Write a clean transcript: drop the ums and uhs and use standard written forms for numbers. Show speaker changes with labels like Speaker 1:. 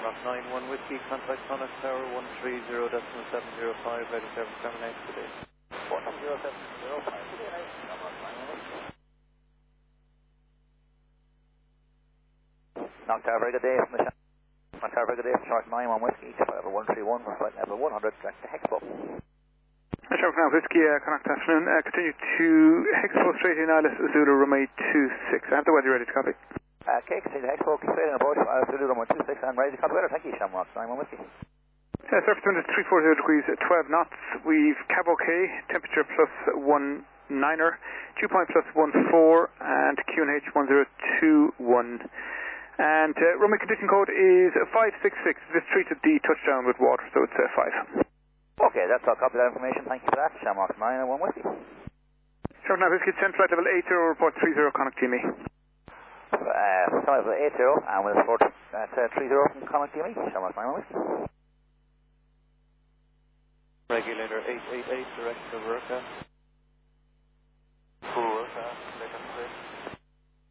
Speaker 1: Shamrock 91 Whiskey, contact Connacht Tower 130.705, ready 778 today. 10705 today, Shamrock 91 Whiskey. Knock Tower, very good day from the Knock Tower, very good day from Shamrock 91 Whiskey, Tower 131, we're flight level 100, direct to Hexpo.
Speaker 2: Shamrock 9 Whiskey, Connacht afternoon, continue to Hexpo straight in Alice, Zulu runway 26. I have the weather ready to copy.
Speaker 1: Okay, continue to Hexpo, straight in approach, Zulu runway 26, I'm ready to copy weather, thank you, Shamrock 91 Whiskey.
Speaker 2: Surface wind is 340 degrees, 12 knots, we've cab okay, temperature plus 19er, dew point plus 14, and QNH 1021. And runway condition code is 566, just treated the touchdown with water, so it's 5.
Speaker 1: Okay, that's all. Copy that information. Thank you for that. Shamrock 91 Whiskey.
Speaker 2: Shamrock 9 Whiskey, 10 flight level 80, report 30, Connacht GME.
Speaker 1: Flight level 80, and we'll report 30 from Connacht GME. Shamrock 91 Whiskey. Regulator 888, direct to Verka.